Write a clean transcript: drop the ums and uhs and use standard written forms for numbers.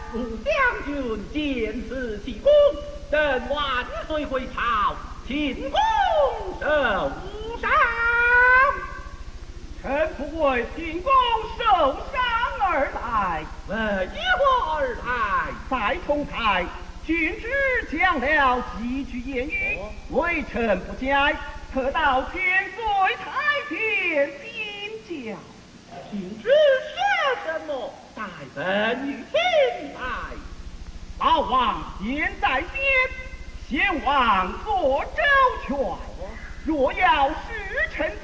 吾将军见此奇功，等万岁回朝，请功受赏。 臣不为进宫受赏而来， 为何而来？ 在同台，君之讲了几句言语，微臣不解，特到千岁太殿禀教。 君之说什么？待本与听来。 老王现在先王做周全，若要使臣